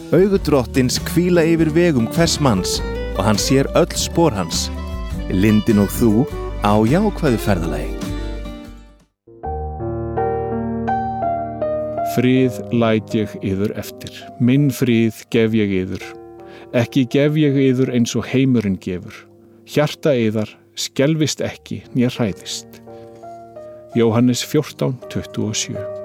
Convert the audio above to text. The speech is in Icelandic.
Augu drottins hvíla yfir vegum hvers manns og hann sér öll spor hans. Lindin og þú á jákvæðu ferðalagi. Frið læt ég yður eftir, minn frið gef ég yður. Ekki gef ég yður eins og heimurinn gefur. Hjarta yðar skelfist ekki né hræðist. Jóhannes 14:27